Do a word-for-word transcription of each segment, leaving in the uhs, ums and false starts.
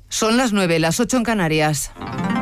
Son las nueve, las ocho en Canarias.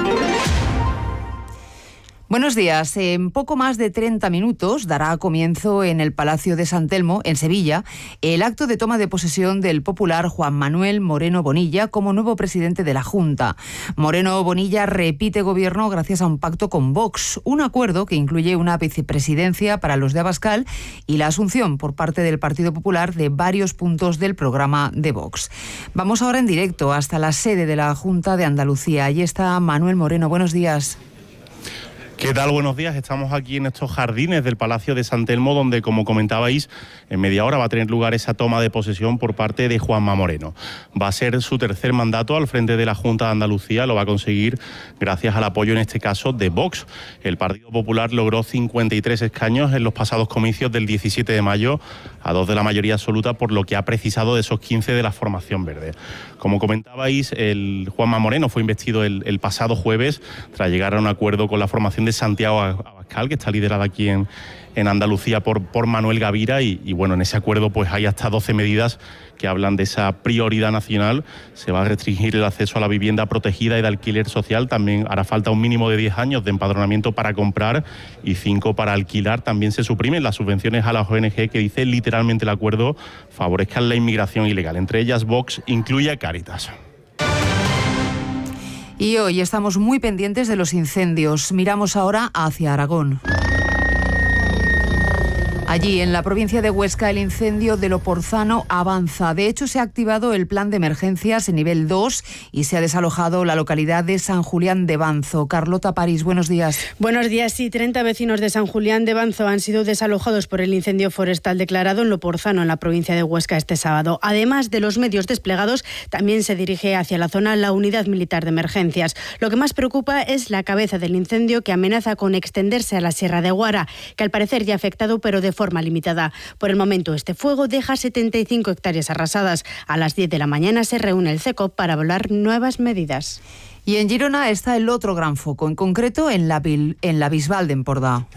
Buenos días. En poco más de treinta minutos dará comienzo en el Palacio de San Telmo, en Sevilla, el acto de toma de posesión del popular Juan Manuel Moreno Bonilla como nuevo presidente de la Junta. Moreno Bonilla repite gobierno gracias a un pacto con Vox, un acuerdo que incluye una vicepresidencia para los de Abascal y la asunción por parte del Partido Popular de varios puntos del programa de Vox. Vamos ahora en directo hasta la sede de la Junta de Andalucía. Allí está Manuel Moreno. Buenos días. ¿Qué tal? Buenos días. Estamos aquí en estos jardines del Palacio de San Telmo, donde, como comentabais, en media hora va a tener lugar esa toma de posesión por parte de Juanma Moreno. Va a ser su tercer mandato al frente de la Junta de Andalucía. Lo va a conseguir gracias al apoyo, en este caso, de Vox. El Partido Popular logró cincuenta y tres escaños en los pasados comicios del diecisiete de mayo, a dos de la mayoría absoluta, por lo que ha precisado de esos quince de la formación verde. Como comentabais, el Juanma Moreno fue investido el, el pasado jueves tras llegar a un acuerdo con la formación de Santiago Abascal, que está liderada aquí en, en Andalucía por, por Manuel Gavira, y, y bueno, en ese acuerdo pues hay hasta doce medidas que hablan de esa prioridad nacional. Se va a restringir el acceso a la vivienda protegida y de alquiler social. También hará falta un mínimo de diez años de empadronamiento para comprar y cinco para alquilar. También se suprimen las subvenciones a las O N G, que dice literalmente el acuerdo favorezcan la inmigración ilegal. Entre ellas, Vox incluye a Cáritas. Y hoy estamos muy pendientes de los incendios. Miramos ahora hacia Aragón. Allí, en la provincia de Huesca, el incendio de Loporzano avanza. De hecho, se ha activado el plan de emergencias en nivel dos y se ha desalojado la localidad de San Julián de Banzo. Carlota París, buenos días. Buenos días. Sí, treinta vecinos de San Julián de Banzo han sido desalojados por el incendio forestal declarado en Loporzano, en la provincia de Huesca, este sábado. Además de los medios desplegados, también se dirige hacia la zona la unidad militar de emergencias. Lo que más preocupa es la cabeza del incendio, que amenaza con extenderse a la Sierra de Guara, que al parecer ya ha afectado, pero de forma limitada. Por el momento, este fuego deja setenta y cinco hectáreas arrasadas. A las diez de la mañana se reúne el C E C O P para evaluar nuevas medidas. Y en Girona está el otro gran foco, en concreto en la, en la Bisbal de Empordà.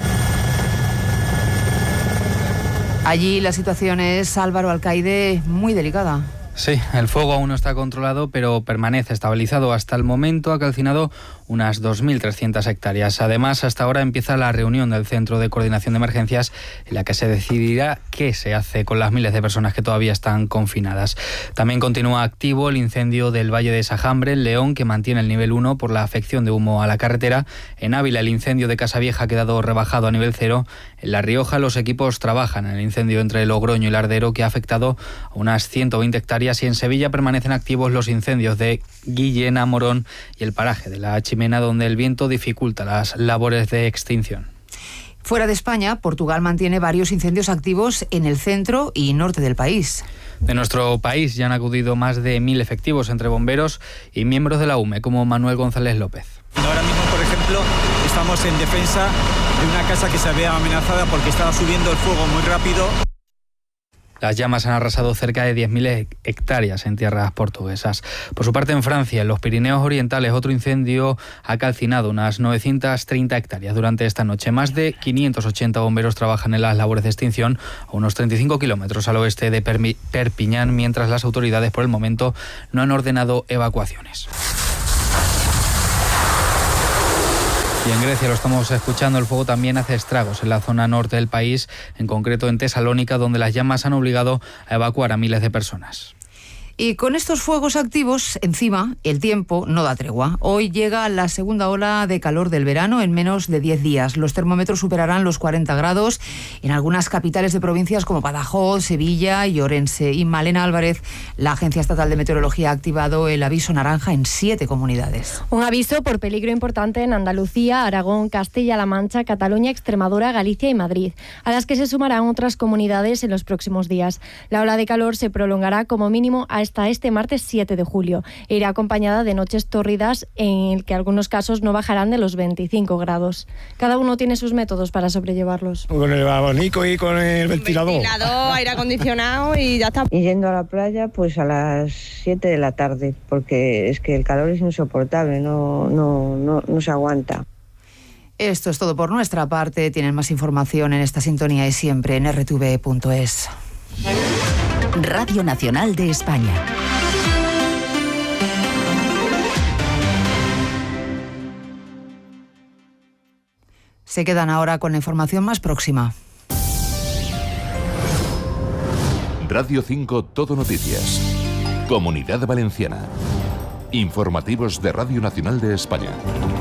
Allí la situación es, Álvaro Alcaide, muy delicada. Sí, el fuego aún no está controlado, pero permanece estabilizado. Hasta el momento ha calcinado unas dos mil trescientas hectáreas. Además, hasta ahora empieza la reunión del Centro de Coordinación de Emergencias, en la que se decidirá qué se hace con las miles de personas que todavía están confinadas. También continúa activo el incendio del Valle de Sajambre, en León, que mantiene el nivel uno por la afección de humo a la carretera. En Ávila, el incendio de Casavieja ha quedado rebajado a nivel cero. En La Rioja, los equipos trabajan en el incendio entre Logroño y Lardero, que ha afectado a unas ciento veinte hectáreas. Y en Sevilla permanecen activos los incendios de Guillena, Morón y el paraje de la Chimena, donde el viento dificulta las labores de extinción. Fuera de España, Portugal mantiene varios incendios activos en el centro y norte del país. De nuestro país ya han acudido más de mil efectivos entre bomberos y miembros de la U M E, como Manuel González López. Ahora mismo, por ejemplo, estamos en defensa de una casa que se había amenazada porque estaba subiendo el fuego muy rápido. Las llamas han arrasado cerca de diez mil hectáreas en tierras portuguesas. Por su parte, en Francia, en los Pirineos Orientales, otro incendio ha calcinado unas novecientas treinta hectáreas durante esta noche. Más de quinientos ochenta bomberos trabajan en las labores de extinción a unos treinta y cinco kilómetros al oeste de Perpiñán, mientras las autoridades, por el momento, no han ordenado evacuaciones. Y en Grecia, lo estamos escuchando, el fuego también hace estragos en la zona norte del país, en concreto en Tesalónica, donde las llamas han obligado a evacuar a miles de personas. Y con estos fuegos activos encima, el tiempo no da tregua. Hoy llega la segunda ola de calor del verano en menos de diez días. Los termómetros superarán los cuarenta grados en algunas capitales de provincias como Badajoz, Sevilla y Orense. Y Malena Álvarez, la Agencia Estatal de Meteorología, ha activado el aviso naranja en siete comunidades. Un aviso por peligro importante en Andalucía, Aragón, Castilla-La Mancha, Cataluña, Extremadura, Galicia y Madrid, a las que se sumarán otras comunidades en los próximos días. La ola de calor se prolongará como mínimo a hasta este martes siete de julio. E irá acompañada de noches tórridas en el que algunos casos no bajarán de los veinticinco grados. Cada uno tiene sus métodos para sobrellevarlos. Con el abanico y con el ventilador. Ventilador, aire acondicionado y ya está. Y yendo a la playa pues a las siete de la tarde, porque es que el calor es insoportable, no, no, no, no se aguanta. Esto es todo por nuestra parte. Tienen más información en esta sintonía y siempre en erre te ve punto es. Radio Nacional de España. Se quedan ahora con la información más próxima. Radio cinco Todo Noticias. Comunidad Valenciana. Informativos de Radio Nacional de España.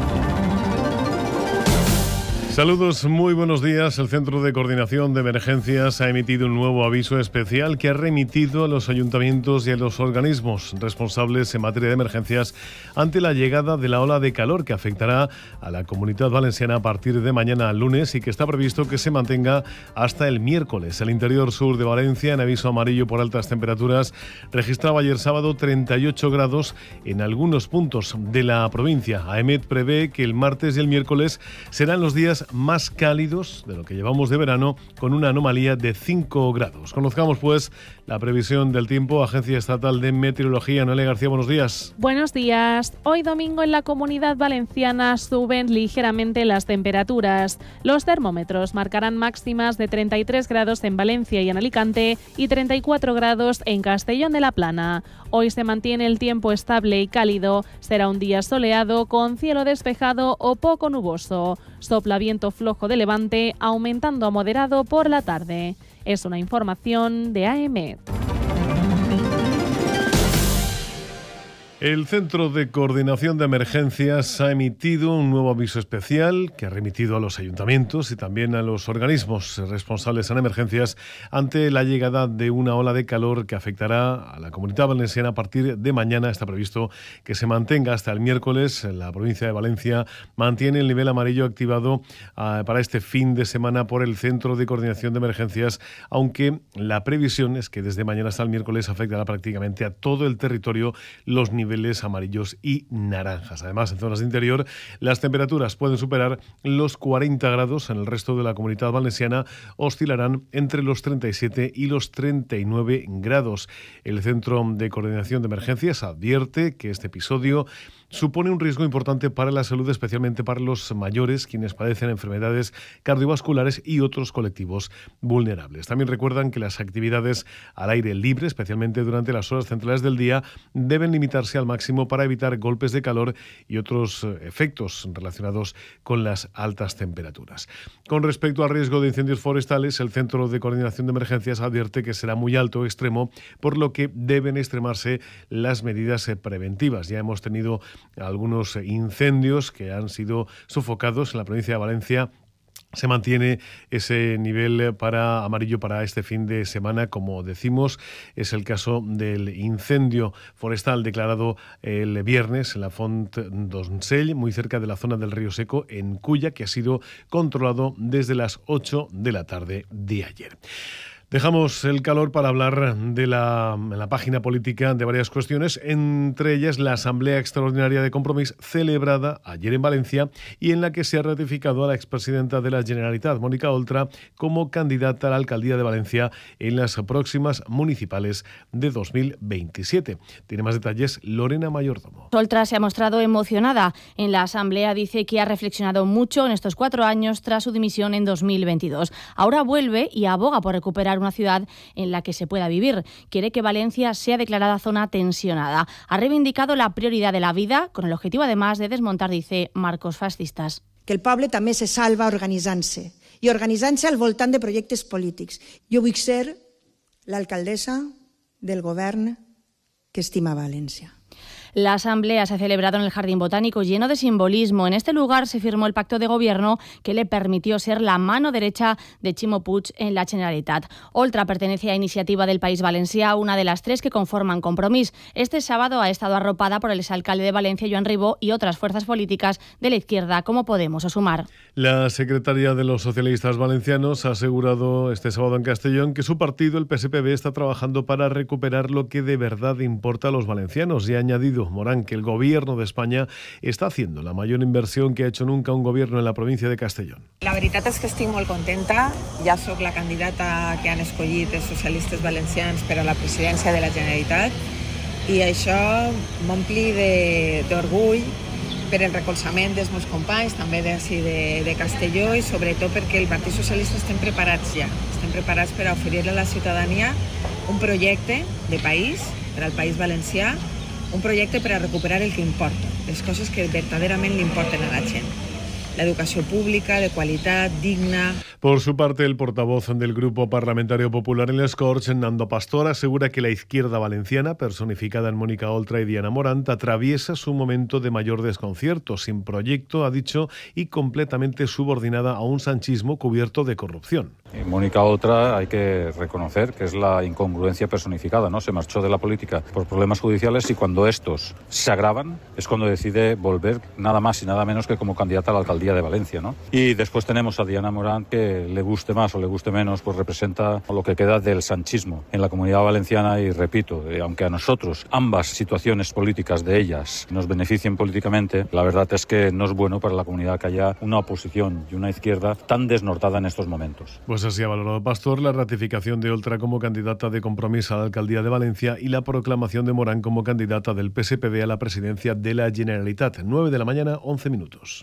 Saludos, muy buenos días. El Centro de Coordinación de Emergencias ha emitido un nuevo aviso especial que ha remitido a los ayuntamientos y a los organismos responsables en materia de emergencias ante la llegada de la ola de calor que afectará a la Comunidad Valenciana a partir de mañana lunes y que está previsto que se mantenga hasta el miércoles. El interior sur de Valencia, en aviso amarillo por altas temperaturas, registraba ayer sábado treinta y ocho grados en algunos puntos de la provincia. AEMET prevé que el martes y el miércoles serán los días más cálidos de lo que llevamos de verano, con una anomalía de cinco grados. Conozcamos pues la previsión del tiempo. Agencia Estatal de Meteorología. Noelia García, buenos días. Buenos días. Hoy domingo en la Comunidad Valenciana suben ligeramente las temperaturas. Los termómetros marcarán máximas de treinta y tres grados en Valencia y en Alicante y treinta y cuatro grados en Castellón de la Plana. Hoy se mantiene el tiempo estable y cálido. Será un día soleado con cielo despejado o poco nuboso. Sopla viento flojo de levante, aumentando a moderado por la tarde. Es una información de AEMET. El Centro de Coordinación de Emergencias ha emitido un nuevo aviso especial que ha remitido a los ayuntamientos y también a los organismos responsables en emergencias ante la llegada de una ola de calor que afectará a la Comunidad Valenciana a partir de mañana. Está previsto que se mantenga hasta el miércoles. La provincia de Valencia mantiene el nivel amarillo activado uh, para este fin de semana por el Centro de Coordinación de Emergencias, aunque la previsión es que desde mañana hasta el miércoles afectará prácticamente a todo el territorio los niveles niveles amarillos y naranjas. Además, en zonas de interior, las temperaturas pueden superar los cuarenta grados. En el resto de la Comunidad Valenciana oscilarán entre los treinta y siete y los treinta y nueve grados. El Centro de Coordinación de Emergencias advierte que este episodio supone un riesgo importante para la salud, especialmente para los mayores, quienes padecen enfermedades cardiovasculares y otros colectivos vulnerables. También recuerdan que las actividades al aire libre, especialmente durante las horas centrales del día, deben limitarse al máximo para evitar golpes de calor y otros efectos relacionados con las altas temperaturas. Con respecto al riesgo de incendios forestales, el Centro de Coordinación de Emergencias advierte que será muy alto o extremo, por lo que deben extremarse las medidas preventivas. Ya hemos tenido algunos incendios que han sido sofocados en la provincia de Valencia. Se mantiene ese nivel para amarillo para este fin de semana, como decimos. Es el caso del incendio forestal declarado el viernes en la Font d'Onsell, muy cerca de la zona del Río Seco, en Culla, que ha sido controlado desde las ocho de la tarde de ayer. Dejamos el calor para hablar de la, la página política de varias cuestiones, entre ellas la Asamblea Extraordinaria de Compromís celebrada ayer en Valencia y en la que se ha ratificado a la expresidenta de la Generalitat, Mónica Oltra, como candidata a la alcaldía de Valencia en las próximas municipales de dos mil veintisiete. Tiene más detalles Lorena Mayordomo. Oltra se ha mostrado emocionada. En la Asamblea dice que ha reflexionado mucho en estos cuatro años tras su dimisión en dos mil veintidós. Ahora vuelve y aboga por recuperar una ciudad en la que se pueda vivir. Quiere que Valencia sea declarada zona tensionada. Ha reivindicado la prioridad de la vida, con el objetivo además de desmontar, dice, marcos fascistes. Que el poble també se salva organitzant-se, i organitzant-se al voltant de projectes polítics. Jo vull ser l'alcaldessa del govern que estima València. La asamblea se ha celebrado en el Jardín Botánico lleno de simbolismo. En este lugar se firmó el pacto de gobierno que le permitió ser la mano derecha de Ximo Puig en la Generalitat. Oltra pertenece a Iniciativa del País Valencià, una de las tres que conforman Compromís. Este sábado ha estado arropada por el exalcalde de Valencia, Joan Ribó, y otras fuerzas políticas de la izquierda como Podemos o Sumar. La secretaria de los socialistas valencianos ha asegurado este sábado en Castellón que su partido, el P S P B, está trabajando para recuperar lo que de verdad importa a los valencianos y ha añadido Morán que el gobierno de España està haciendo la mayor inversión que ha hecho nunca un gobierno en la provincia de Castellón. La veritat és que estic molt contenta. Ja sóc la candidata que han escollit els socialistes valencians per a la presidència de la Generalitat i això m'ompli d'orgull per el recolzament dels meus companys, també d'ací de, de Castelló, i sobretot perquè el Partit Socialista estem preparats ja. Estem preparats per a oferir-li a la ciutadania un projecte de país, per al País Valencià, un projecte per a recuperar el que importa, les coses que verdaderament li importen a la gent. l'educació pública, de qualitat, digna. Por su parte, el portavoz del Grupo Parlamentario Popular en les Corts, Nando Pastor, asegura que la izquierda valenciana, personificada en Mónica Oltra y Diana Morant, atraviesa su momento de mayor desconcierto, sin proyecto, ha dicho, y completamente subordinada a un sanchismo cubierto de corrupción. Y Mónica Oltra, hay que reconocer que es la incongruencia personificada, ¿no? Se marchó de la política por problemas judiciales y cuando estos se agravan es cuando decide volver nada más y nada menos que como candidata a la alcaldía de Valencia, ¿no? Y después tenemos a Diana Morant, que le guste más o le guste menos, pues representa lo que queda del sanchismo en la Comunidad Valenciana y repito, eh, aunque a nosotros ambas situaciones políticas de ellas nos beneficien políticamente, la verdad es que no es bueno para la comunidad que haya una oposición y una izquierda tan desnortada en estos momentos. Pues así ha valorado Pastor la ratificación de Oltra como candidata de Compromís a la alcaldía de Valencia y la proclamación de Morant como candidata del P S P D a la presidencia de la Generalitat. nueve de la mañana, once minutos.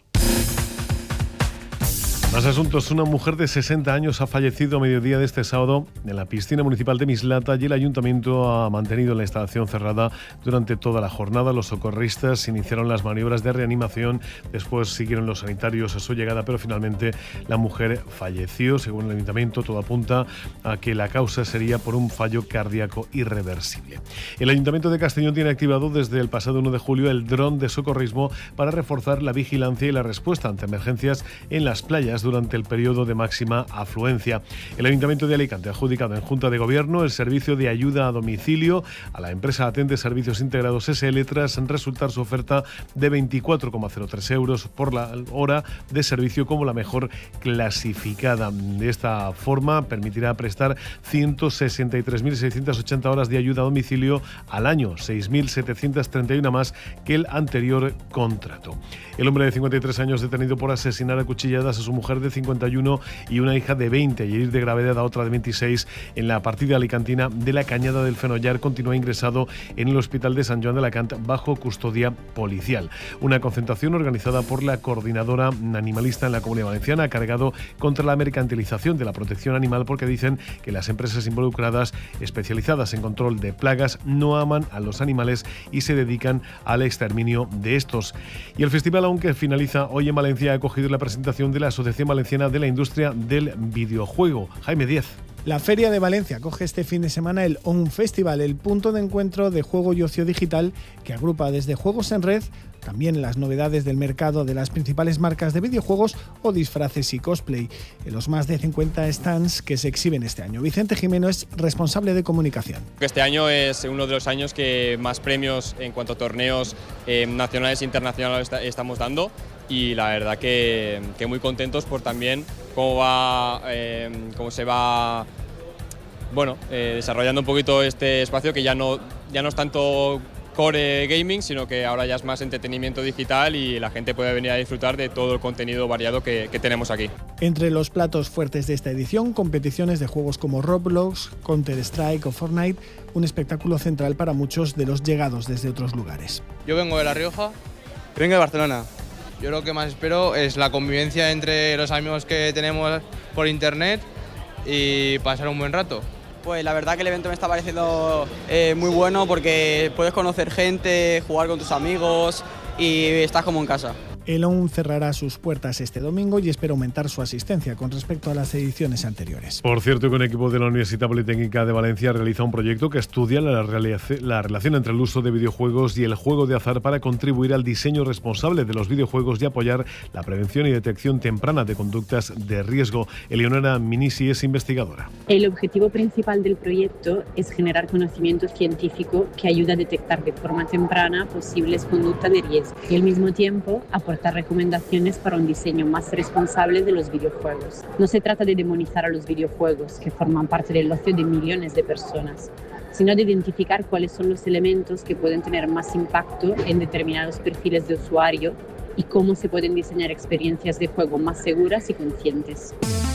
Más asuntos. Una mujer de sesenta años ha fallecido a mediodía de este sábado en la piscina municipal de Mislata y el ayuntamiento ha mantenido la instalación cerrada durante toda la jornada. Los socorristas iniciaron las maniobras de reanimación, después siguieron los sanitarios a su llegada, pero finalmente la mujer falleció. Según el ayuntamiento, todo apunta a que la causa sería por un fallo cardíaco irreversible. El ayuntamiento de Castellón tiene activado desde el pasado uno de julio el dron de socorrismo para reforzar la vigilancia y la respuesta ante emergencias en las playas durante el periodo de máxima afluencia. El Ayuntamiento de Alicante ha adjudicado en Junta de Gobierno el servicio de ayuda a domicilio a la empresa Atende Servicios Integrados S L tras resultar su oferta de veinticuatro coma cero tres euros por la hora de servicio como la mejor clasificada. De esta forma permitirá prestar ciento sesenta y tres mil seiscientas ochenta horas de ayuda a domicilio al año, seis mil setecientas treinta y uno más que el anterior contrato. El hombre de cincuenta y tres años detenido por asesinar a cuchilladas a su mujer de cincuenta y uno y una hija de veinte y herir de gravedad a otra de veintiséis en la partida alicantina de la Cañada del Fenollar continúa ingresado en el Hospital de Sant Joan d'Alacant bajo custodia policial. Una concentración organizada por la Coordinadora Animalista en la Comunidad Valenciana ha cargado contra la mercantilización de la protección animal porque dicen que las empresas involucradas especializadas en control de plagas no aman a los animales y se dedican al exterminio de estos. Y el festival, aunque finaliza hoy en Valencia, ha acogido la presentación de la Asociación Valenciana de la Industria del Videojuego. Jaime Díaz. La Feria de Valencia acoge este fin de semana el O N Festival, el punto de encuentro de juego y ocio digital que agrupa desde juegos en red, también las novedades del mercado de las principales marcas de videojuegos o disfraces y cosplay, en los más de cincuenta stands que se exhiben este año. Vicente Jimeno es responsable de comunicación. Este año es uno de los años que más premios en cuanto a torneos eh, nacionales e internacionales estamos dando. Y la verdad que, que muy contentos por también cómo va, eh, cómo se va, bueno, eh, desarrollando un poquito este espacio que ya no, ya no es tanto core gaming, sino que ahora ya es más entretenimiento digital y la gente puede venir a disfrutar de todo el contenido variado que, que tenemos aquí. Entre los platos fuertes de esta edición, competiciones de juegos como Roblox, Counter-Strike o Fortnite, un espectáculo central para muchos de los llegados desde otros lugares. Yo vengo de La Rioja. Vengo de Barcelona. Yo lo que más espero es la convivencia entre los amigos que tenemos por internet y pasar un buen rato. Pues la verdad que el evento me está pareciendo eh, muy bueno porque puedes conocer gente, jugar con tus amigos y estás como en casa. El O N cerrará sus puertas este domingo y espera aumentar su asistencia con respecto a las ediciones anteriores. Por cierto, que un equipo de la Universidad Politécnica de Valencia realiza un proyecto que estudia la, la relación entre el uso de videojuegos y el juego de azar para contribuir al diseño responsable de los videojuegos y apoyar la prevención y detección temprana de conductas de riesgo. Eleonora Minisi es investigadora. El objetivo principal del proyecto es generar conocimiento científico que ayuda a detectar de forma temprana posibles conductas de riesgo y al mismo tiempo aportar recomendaciones para un diseño más responsable de los videojuegos. No se trata de demonizar a los videojuegos, que forman parte del ocio de millones de personas, sino de identificar cuáles son los elementos que pueden tener más impacto en determinados perfiles de usuario y cómo se pueden diseñar experiencias de juego más seguras y conscientes.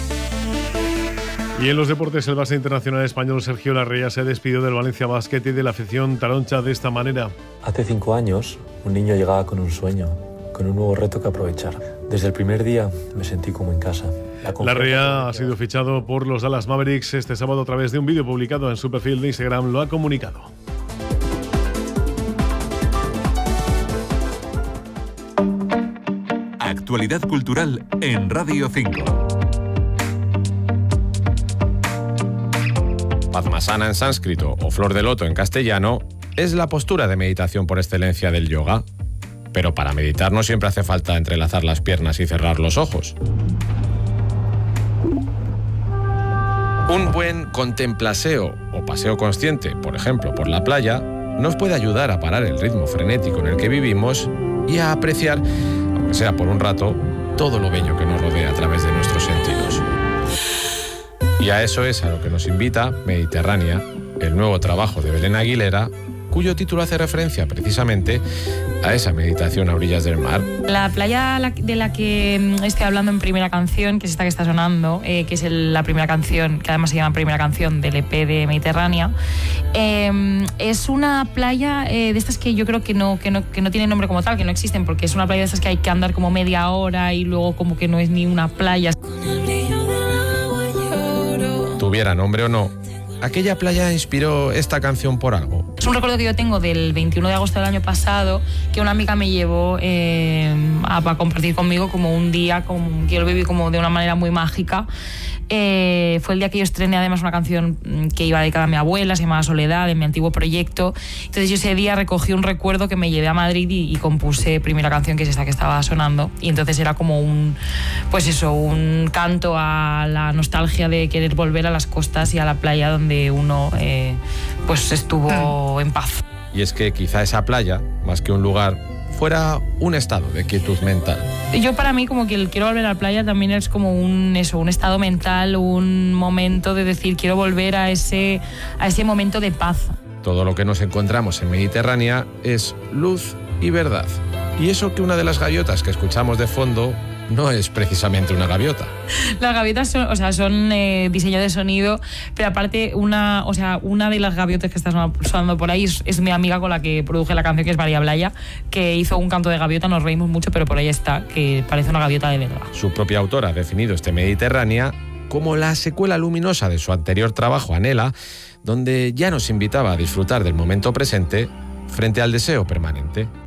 Y en los deportes, el base internacional español Sergio Larrea se despidió del Valencia Basket y de la afición taroncha de esta manera. Hace cinco años, un niño llegaba con un sueño, con un nuevo reto que aprovechar. Desde el primer día me sentí como en casa. Larrea ha sido fichado por los Dallas Mavericks este sábado a través de un vídeo publicado en su perfil de Instagram. Lo ha comunicado. actualidad cultural en Radio cinco. Padmasana en sánscrito o flor de loto en castellano es la postura de meditación por excelencia del yoga. Pero para meditar no siempre hace falta entrelazar las piernas y cerrar los ojos. Un buen contemplaseo o paseo consciente, por ejemplo, por la playa, nos puede ayudar a parar el ritmo frenético en el que vivimos y a apreciar, aunque sea por un rato, todo lo bello que nos rodea a través de nuestros sentidos. Y a eso es a lo que nos invita Mediterránea, el nuevo trabajo de Belén Aguilera, cuyo título hace referencia precisamente a esa meditación a orillas del mar. La playa de la que estoy hablando en primera canción, que es esta que está sonando, eh, que es el, la primera canción, que además se llama primera canción del E P de Mediterránea, eh, es una playa eh, de estas que yo creo que no, que, no, que no tiene nombre como tal, que no existen, porque es una playa de estas que hay que andar como media hora y luego como que no es ni una playa. Tuviera nombre o no, aquella playa inspiró esta canción por algo. Es un recuerdo que yo tengo del veintiuno de agosto del año pasado, que una amiga me llevó eh, a, a compartir conmigo como un día como, que yo lo viví como de una manera muy mágica. Eh, fue el día que yo estrené además una canción que iba dedicada a mi abuela, se llamaba Soledad, en mi antiguo proyecto. Entonces yo ese día recogí un recuerdo que me llevé a Madrid y, y compuse primera canción, que es esta que estaba sonando. Y entonces era como un, pues eso, un canto a la nostalgia de querer volver a las costas y a la playa donde uno eh, pues estuvo en paz. Y es que quizá esa playa, más que un lugar, fuera un estado de quietud mental. Yo para mí como que el quiero volver a la playa también es como un, eso, un estado mental, un momento de decir quiero volver a ese, a ese momento de paz. Todo lo que nos encontramos en Mediterránea es luz y verdad. Y eso que una de las gaviotas que escuchamos de fondo no es precisamente una gaviota. Las gaviotas son, o sea, son eh, diseño de sonido, pero aparte una, o sea, una de las gaviotas que está sonando por ahí es, es mi amiga con la que produje la canción, que es María Blaya, que hizo un canto de gaviota, nos reímos mucho, pero por ahí está, que parece una gaviota de verdad. Su propia autora ha definido este Mediterránea como la secuela luminosa de su anterior trabajo, Anhela, donde ya nos invitaba a disfrutar del momento presente frente al deseo permanente.